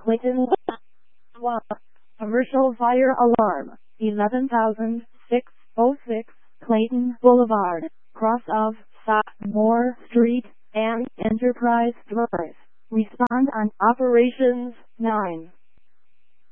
Clayton. Commercial fire alarm. 11,606 Clayton Boulevard, cross of Moore Street, and Enterprise Stores. Respond on Operations 9.